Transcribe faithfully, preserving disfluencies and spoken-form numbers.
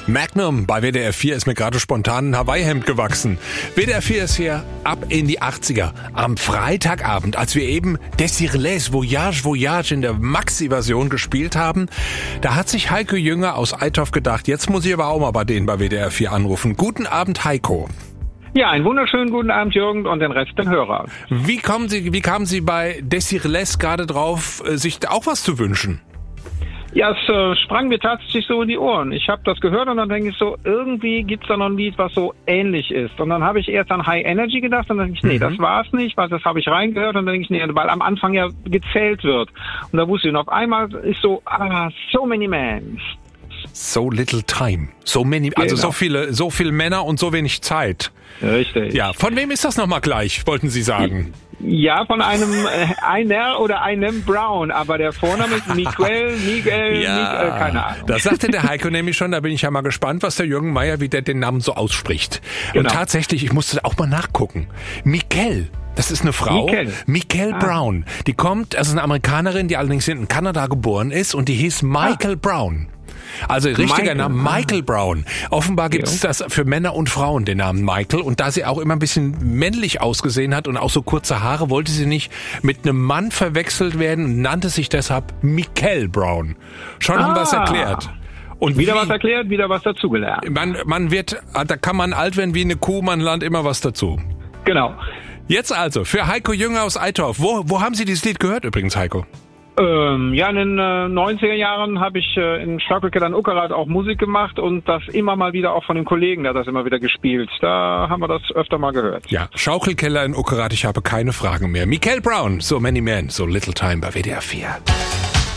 Magnum bei W D R vier ist mir gerade spontan ein Hawaii-Hemd gewachsen. W D R vier ist hier ab in die achtziger. Am Freitagabend, als wir eben Desirelais Voyage Voyage in der Maxi-Version gespielt haben, da hat sich Heiko Jünger aus Eitorf gedacht, jetzt muss ich aber auch mal bei denen bei W D R vier anrufen. Guten Abend, Heiko. Ja, einen wunderschönen guten Abend, Jürgen, und den Rest den Hörer. Wie kommen Sie, wie kamen Sie bei Desirelais gerade drauf, sich auch was zu wünschen? Ja, es äh, sprang mir tatsächlich so in die Ohren. Ich habe das gehört und dann denke ich so, irgendwie gibt's da noch ein Lied, was so ähnlich ist. Und dann habe ich erst an High Energy gedacht und dann denke ich, nee, mhm. das war's nicht, weil das habe ich reingehört und dann denke ich, nee, weil am Anfang ja gezählt wird. Und da wusste ich, und auf einmal ist so, ah, so many men. So little time. So many, also genau. so viele, so viele Männer und so wenig Zeit. Richtig. Ja, von wem ist das nochmal gleich, wollten Sie sagen? Ja, von einem äh, einer oder einem Brown, aber der Vorname ist Miguel, Miguel, ja, Miguel, keine Ahnung. Das sagte der Heiko nämlich schon, da bin ich ja mal gespannt, was der Jürgen Meier, wie der den Namen so ausspricht. Genau. Und tatsächlich, ich musste auch mal nachgucken. Miguel. Das ist eine Frau, Miguel, Miguel ah. Brown. Die kommt, also eine Amerikanerin, die allerdings in Kanada geboren ist und die hieß Michael ah. Brown. Also richtiger Michael. Name, Michael Brown. Offenbar gibt es ja. das für Männer und Frauen, den Namen Michael. Und da sie auch immer ein bisschen männlich ausgesehen hat und auch so kurze Haare, wollte sie nicht mit einem Mann verwechselt werden und nannte sich deshalb Miguel Brown. Schon ah. haben wir es erklärt. Und wieder wie, was erklärt, wieder was dazugelernt. Man, man wird, da kann man alt werden wie eine Kuh, man lernt immer was dazu. Genau. Jetzt also, für Heiko Jünger aus Eitorf. Wo, wo haben Sie dieses Lied gehört übrigens, Heiko? Ähm, ja, in den äh, neunziger Jahren habe ich äh, in Schaukelkeller in Uckerath auch Musik gemacht und das immer mal wieder auch von dem Kollegen, der hat das immer wieder gespielt. Da haben wir das öfter mal gehört. Ja, Schaukelkeller in Uckerath, ich habe keine Fragen mehr. Miguel Brown, So Many Men, So Little Time bei W D R vier.